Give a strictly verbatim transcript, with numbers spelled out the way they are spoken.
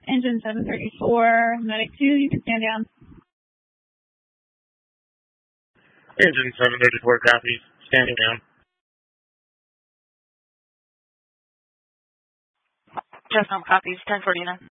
Engine seven thirty-four, Medic two, you can stand down. Engine seven thirty-four copies, standing down. Just home copies, ten forty-nine.